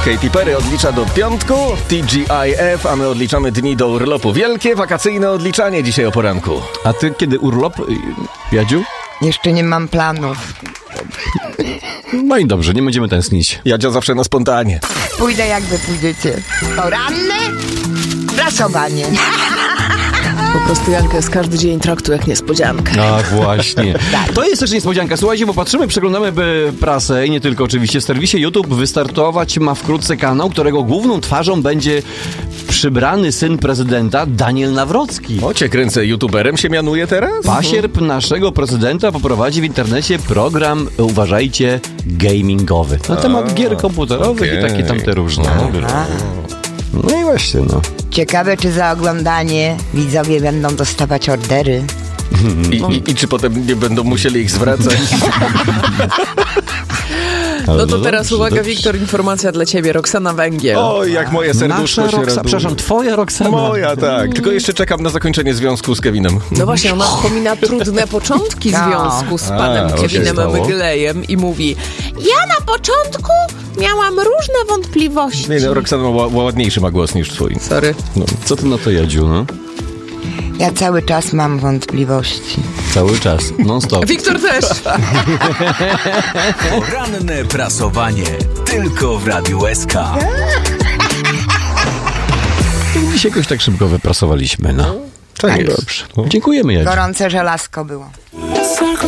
Katy Perry odlicza do piątku, TGIF, a my odliczamy dni do urlopu. Wielkie wakacyjne odliczanie dzisiaj o poranku. A ty kiedy urlop, Jadziu? Jeszcze nie mam planów. No i dobrze, nie będziemy tęsknić. Jadzia zawsze na spontanie. Pójdę jak wy pójdziecie. Poranne prasowanie. Po prostu Janka jest każdy dzień traktuje jak niespodziankę. A właśnie. To jest też niespodzianka. Słuchajcie, bo patrzymy, przeglądamy prasę i nie tylko oczywiście. W serwisie YouTube wystartować ma wkrótce kanał, którego główną twarzą będzie przybrany syn prezydenta Daniel Nawrocki. O, cię kręcę, youtuberem się mianuje teraz? Pasierb naszego prezydenta poprowadzi w internecie program, uważajcie, gamingowy. Na temat gier komputerowych i takie tamte różne. No i właśnie, no. Ciekawe, czy za oglądanie widzowie będą dostawać ordery. I czy potem nie będą musieli ich zwracać? No to teraz uwaga, Wiktor, informacja dla ciebie. Roxana Węgiel. O, jak moje serduszko się raduje. Przepraszam, twoja Roxana. Moja, tak. Tylko jeszcze czekam na zakończenie związku z Kevinem. No właśnie, ona wspomina trudne początki związku z panem Kevinem Myglejem i mówi: ja na początku miałam różne wątpliwości. Nie, no, Roxana ładniejszy ma głos niż twój. Sorry. No. Co ty na to, Jadziu, no? Ja cały czas mam wątpliwości. Cały czas, non stop. Wiktor też. Poranne prasowanie tylko w Radiu SK. Dzisiaj jakoś tak szybko wyprasowaliśmy, no. Tak Dobrze. Dziękujemy, Jadziu. Gorące żelazko było.